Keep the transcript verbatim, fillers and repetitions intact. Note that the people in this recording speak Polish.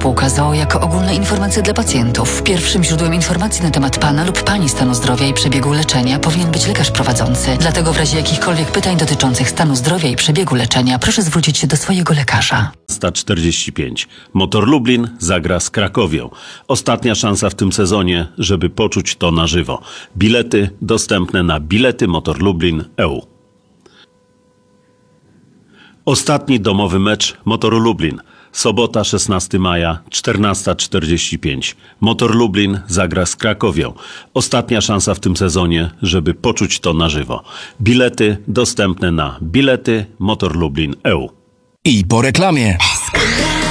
spółka z o o jako ogólne informacje dla pacjentów. Pierwszym źródłem informacji na temat pana lub pani stanu zdrowia i przebiegu leczenia powinien być lekarz prowadzący. Dlatego w razie jakichkolwiek pytań dotyczących stanu zdrowia i przebiegu leczenia proszę zwrócić się do swojego lekarza. sto czterdzieści pięć. Motor Lublin zagra z Krakowią. Ostatnia szansa w tym sezonie, żeby poczuć to na żywo. Bilety dostępne na bilety motor lublin kropka e u. Ostatni domowy mecz Motoru Lublin. Sobota szesnastego maja, czternasta czterdzieści pięć. Motor Lublin zagra z Krakowią. Ostatnia szansa w tym sezonie, żeby poczuć to na żywo. Bilety dostępne na bilety motor lublin kropka e u. I po reklamie.